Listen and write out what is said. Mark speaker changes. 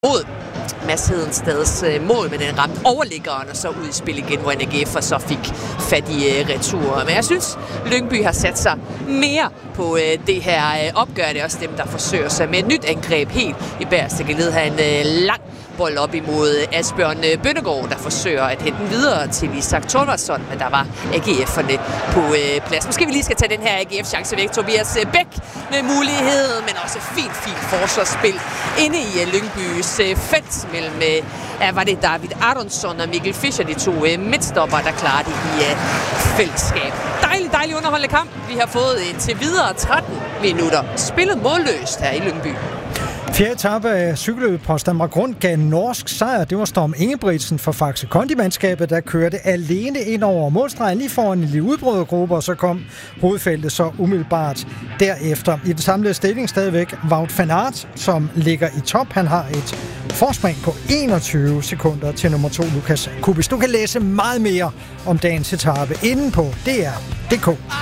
Speaker 1: mod Mads Hedensteds mål, men den ramte overliggeren og så ud i spil igen, hvor AGF så fik fat i retur. Men jeg synes, Lyngby har sat sig mere på det her opgør. Det er også dem, der forsøger sig med et nyt angreb helt i bagerste geled. Har en lang bold op imod Asbjørn Bønnegaard, der forsøger at hente den videre til Isak Thorvaldsson, men der var AGF'erne på plads. Måske vi lige skal tage den her AGF-chance væk. Tobias Bæk med mulighed, men også fint forsvarsspil inde i Lyngbys felt mellem, var det David Aronsson og Mikkel Fischer, de to midtstopper, der klarer det i fællesskab. Dejlig underholdende kamp. Vi har fået til videre 13 minutter spillet målløst her i Lyngby.
Speaker 2: Fjerde etape af cykelløbet Potsdamer Grund gav norsk sejr. Det var Storm Ingebrigtsen for Faxe Kondi-mandskabet, der kørte alene ind over målstregen lige foran en lille udbrydergruppe, og så kom hovedfeltet så umiddelbart derefter. I det samlede stilling stadigvæk Wout van Aert, som ligger i top. Han har et forspring på 21 sekunder til nummer 2, Lukas Kubis. Du kan læse meget mere om dagens etape inde på DR.dk.